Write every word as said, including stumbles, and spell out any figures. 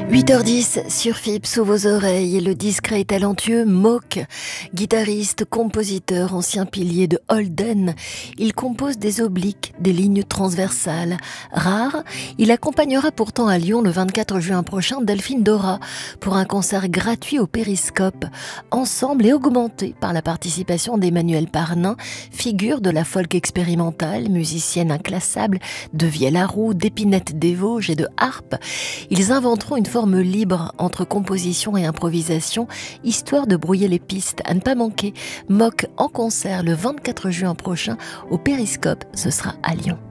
huit heures dix sur F I P sous vos oreilles et le discret et talentueux Mock, guitariste, compositeur, ancien pilier de Holden. Il compose des obliques, des lignes transversales. Rare, il accompagnera pourtant à Lyon le vingt-quatre juin prochain Delphine Dora pour un concert gratuit au Périscope, ensemble et augmenté par la participation d'Emmanuel Parnin, figure de la folk expérimentale, musicienne inclassable, de Vielle-à-Roux, d'Épinette des Vosges et de harpe. Ils inventeront une forme libre entre composition et improvisation, histoire de brouiller les pistes. À ne pas manquer, Mock en concert le vingt-quatre juin prochain au Périscope, ce sera à Lyon.